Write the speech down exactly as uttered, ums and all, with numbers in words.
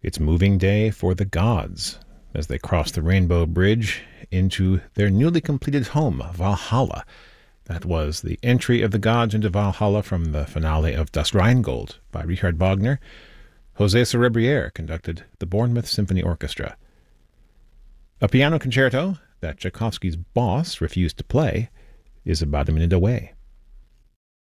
It's moving day for the gods as they cross the Rainbow Bridge into their newly completed home, Valhalla. That was the entry of the gods into Valhalla from the finale of Das Rheingold by Richard Wagner. José Cerebriere conducted the Bournemouth Symphony Orchestra. A piano concerto that Tchaikovsky's boss refused to play is about a minute away.